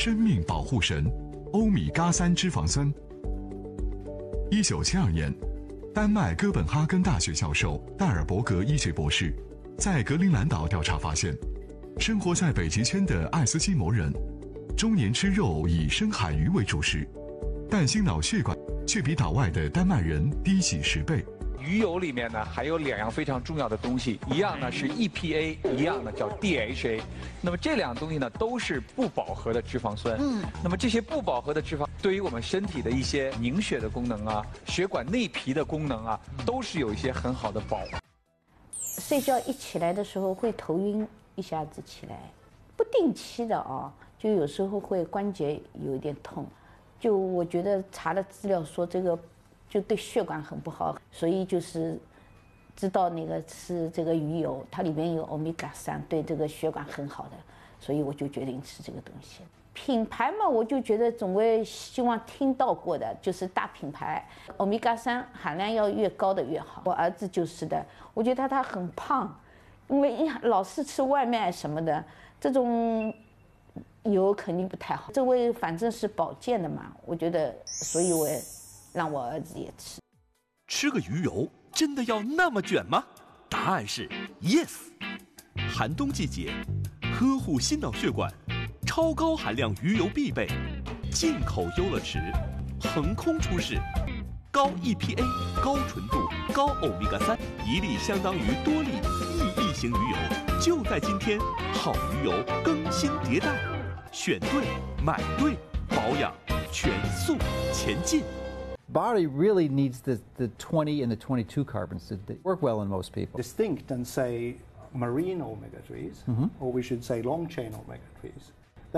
生命保护神——欧米伽3脂肪酸。1972年，丹麦哥本哈根大学教授戴尔伯格医学博士在格陵兰岛调查发现，生活在北极圈的爱斯基摩人，终年吃肉以深海鱼为主食，但心脑血管却比岛外的丹麦人低几10倍。 鱼油里面呢还有2样非常重要的东西，一样呢是 EPA， 一样呢叫 DHA。那么这2样东西呢都是不饱和的脂肪酸。那么这些不饱和的脂肪对于我们身体的一些凝血的功能啊、血管内皮的功能啊，都是有一些很好的保护。 睡觉一起来的时候会头晕，一下子起来，不定期的啊，就有时候会关节有一点痛。就我觉得查了资料说这个就对血管很不好，所以就是知道那个吃这个鱼油，它里面有欧米伽3，对这个血管很好的，所以我就决定吃这个东西。品牌嘛，我就觉得总归希望听到过的就是大品牌，欧米伽3含量要越高的越好。我儿子就是的，我觉得他很胖，因为老是吃外卖什么的，这种油肯定不太好。这位反正是保健的嘛，我觉得，所以我也让我儿子也吃。 吃个鱼油真的要那么卷吗？答案是 yes。寒冬季节，呵护心脑血管，超高含量鱼油必备。进口优乐池，横空出世，高 EPA、高纯度、高欧米伽3，一粒相当于多粒1亿型鱼油。就在今天，好鱼油更新迭代，选对买对，保养全速前进。 Body really needs the 20 and the 22 carbons to work well in most people. Distinct and say marine omega-3s, or we should say long-chain omega-3s,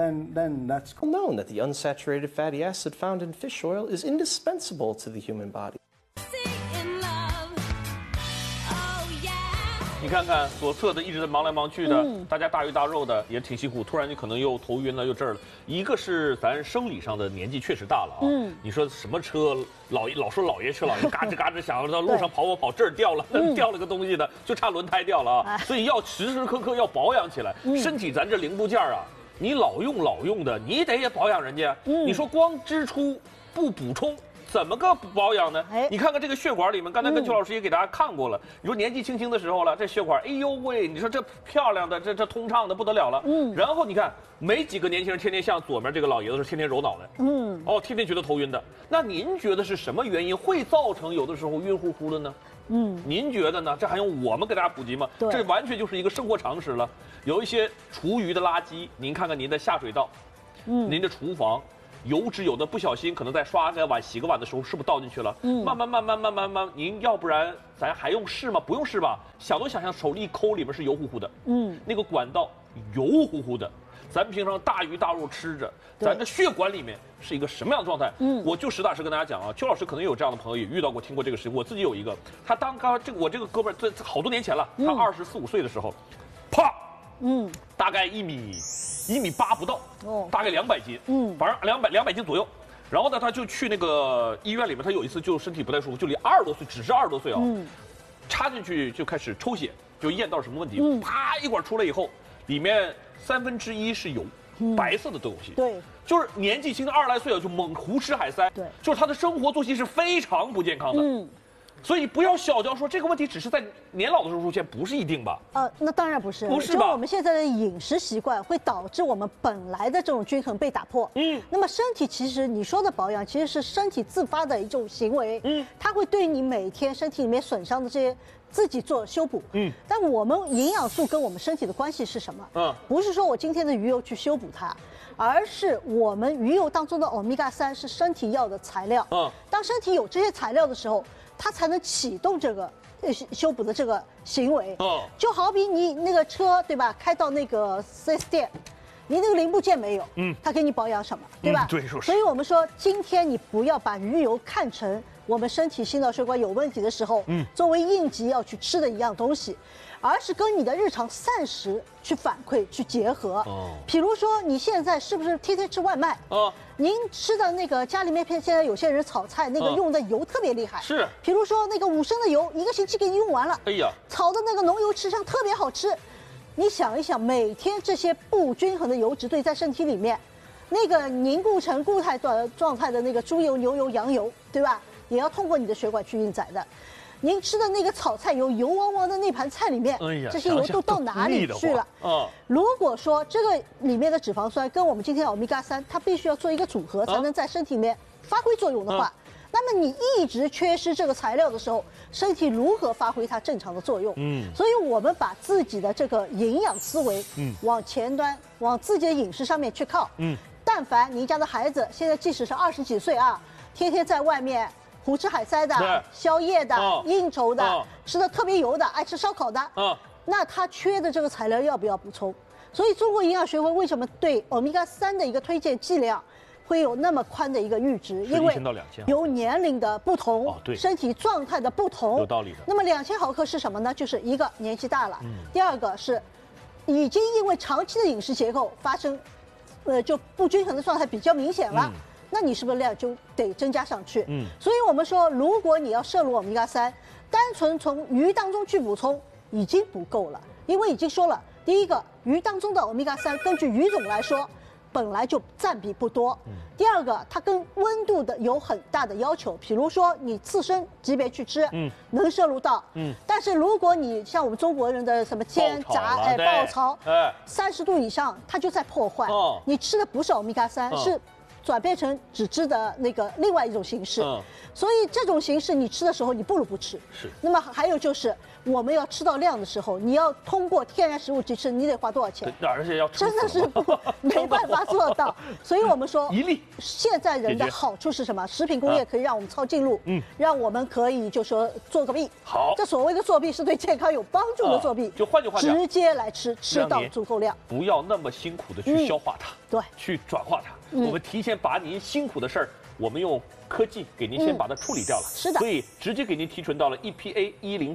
then that's well known that the unsaturated fatty acid found in fish oil is indispensable to the human body. 你看看左侧的一直在忙来忙去的，大家大鱼大肉的也挺辛苦，突然就可能又头晕了又这儿了。一个是咱生理上的年纪确实大了啊，你说什么车老说老爷车老爷嘎吱嘎吱响，到路上跑这儿掉了，那掉了个东西的，就差轮胎掉了啊，所以要时时刻刻要保养起来。身体咱这零部件啊，你老用的，你得也保养人家。你说光支出不补充，怎么个保养呢？你看看这个血管里面，刚才跟邱老师也给大家看过了。你说年纪轻轻的时候了，这血管，哎呦喂，你说这漂亮的，这通畅的不得了了。然后你看，没几个年轻人天天像左面这个老爷子是天天揉脑袋，天天觉得头晕的。那您觉得是什么原因会造成有的时候晕乎乎的呢？您觉得呢？这还用我们给大家普及吗？这完全就是一个生活常识了。有一些厨余的垃圾，您看看您的下水道，您的厨房。油脂有的不小心可能在刷个碗、洗个碗的时候，是不是倒进去了？慢慢，您要不然咱还用试吗？不用试吧？想都想象，手一抠里面是油乎乎的，那个管道油乎乎的。咱平常大鱼大肉吃着，咱的血管里面是一个什么样的状态？我就实打实跟大家讲啊，邱老师可能有这样的朋友也遇到过、听过这个事情。我自己有一个，他刚我这个哥们儿这好多年前了，他24、25岁的时候，啪，大概1米8不到，大概200斤，反正200斤左右。然后呢，他就去那个医院里面，他有一次就身体不太舒服，就离20多岁，只是20多岁啊，插进去就开始抽血，就验到什么问题，啪一管出来以后，里面1/3是油，白色的东西， 对， 就是年纪轻的20来岁啊，就猛胡吃海塞， 对， 就是他的生活作息是非常不健康的，所以不要小瞧说这个问题只是在年老的时候出现，不是一定吧？ 那当然不是， 不是吧？ 就我们现在的饮食习惯会导致我们本来的这种均衡被打破。那么身体其实你说的保养，其实是身体自发的一种行为。它会对你每天身体里面损伤的这些自己做修补。但我们营养素跟我们身体的关系是什么？不是说我今天的鱼油去修补它。而是我们鱼油当中的欧米伽3是身体要的材料。当身体有这些材料的时候，它才能启动这个修补的这个行为。就好比你那个车对吧，开到那个 4S 店，你那个零部件没有，它给你保养什么，对吧？ 对， 所以我们说，今天你不要把鱼油看成我们身体心脑血管有问题的时候，作为应急要去吃的一样东西。而是跟你的日常膳食去反馈、去结合。比如说你现在是不是天天吃外卖？您吃的那个家里面现在有些人炒菜那个用的油特别厉害。 是。 比如说那个5升的油，1个星期给你用完了。 哎呀， 炒的那个浓油赤酱特别好吃。你想一想，每天这些不均衡的油脂堆在身体里面， 那个凝固成固态的状态的那个猪油、牛油、羊油，对吧？也要通过你的血管去运载的。您吃的那个炒菜油，油汪汪的那盘菜里面，这些油都到哪里去了？如果说这个里面的脂肪酸跟我们今天的欧米伽3，它必须要做一个组合，才能在身体里面发挥作用的话，那么你一直缺失这个材料的时候，身体如何发挥它正常的作用？所以我们把自己的这个营养思维，往前端，往自己的饮食上面去靠。但凡您家的孩子现在即使是20几岁啊，天天在外面胡吃海塞的、宵夜的、应酬的、吃的特别油的、爱吃烧烤的，那他缺的这个材料要不要补充？所以中国营养学会为什么对欧米伽3的一个推荐剂量会有那么宽的一个阈值？因为由年龄的不同、身体状态的不同， 有道理的。 那么2000毫克是什么呢？就是一个年纪大了，第二个是已经因为长期的饮食结构发生，就不均衡的状态比较明显了。那你是不是量就得增加上去？所以我们说，如果你要摄入欧米伽3，单纯从鱼当中去补充已经不够了，因为已经说了，第一个，鱼当中的欧米伽3根据鱼种来说，本来就占比不多。第二个，它跟温度的有很大的要求，比如说你刺身级别去吃，能摄入到，但是如果你像我们中国人的什么煎、炸、爆炒，30度以上，它就在破坏。你吃的不是欧米伽3，是转变成脂质的那个另外一种形式，所以这种形式你吃的时候，你不如不吃。 是。 那么还有就是，我们要吃到量的时候，你要通过天然食物去吃，你得花多少钱？ 而且要真的是没办法做到。所以我们说，现在人的好处是什么？食品工业可以让我们抄近路，让我们可以就说做个弊。 好， 这所谓的作弊是对健康有帮助的作弊。 就换句话讲， 直接来吃到足够量， 不要那么辛苦的去消化它， 对， 去转化它。我们提前把您辛苦的事儿，我们用科技给您先把它处理掉了。 是的， 所以直接给您提纯到了 EPA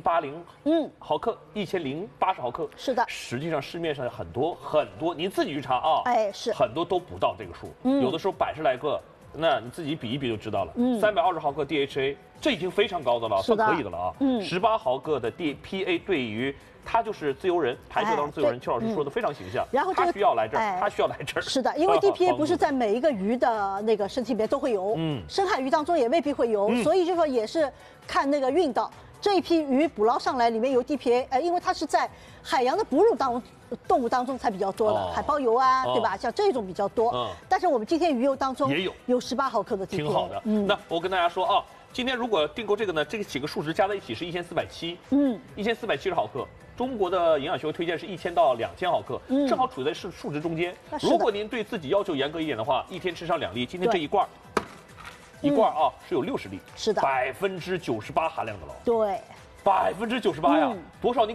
1080毫克，1080毫克。 是的， 实际上市面上很多，您自己去查啊， 是很多都不到这个数，有的时候100来个，那你自己比一比就知道了。320毫克 DHA， 这已经非常高的了，算可以的了啊。18毫克的 DPA 对于他就是自由人，排球当中自由人，邱老师说的非常形象。 然后他需要来这儿，他需要来这儿。 是的，因为 DPA 不是在每一个鱼的那个身体里面都会有，深海鱼当中也未必会有，所以就说也是看那个运到这一批鱼捕捞上来里面有 DPA，因为它是在海洋的哺乳动物当中才比较多的，海豹油啊，对吧？像这种比较多。但是我们今天鱼油当中也有18毫克的 DPA， 挺好的。那我跟大家说啊，今天如果订购这个呢，这个几个数值加在一起是1470， 1470毫克。中国的营养学会推荐是1000到2000毫克，正好处在数值中间。如果您对自己要求严格一点的话，一天吃上2粒，今天这一罐啊是有60粒， 是的， 98%含量的了。 对， 98%呀，多少？你